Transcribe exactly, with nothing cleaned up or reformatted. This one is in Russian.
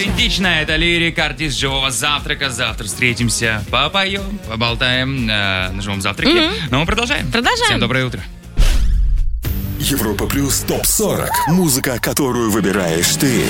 Аутентично, это лирик, артист живого завтрака. Завтра встретимся, попоем, поболтаем э, на живом завтраке. Mm-hmm. Но мы продолжаем. Продолжаем. Всем доброе утро. Европа плюс топ сорок. Музыка, которую выбираешь ты.